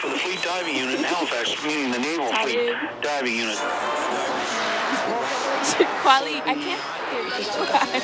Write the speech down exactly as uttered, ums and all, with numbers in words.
for the Fleet Diving Unit in Halifax, meaning the Naval Fleet Diving Unit. Quali, I can't see you.